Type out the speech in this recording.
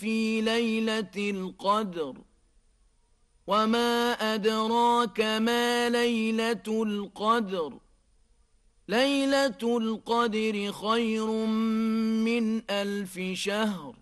في ليلة القدر وما أدراك ما ليلة القدر ليلة القدر خير من 1000 شهر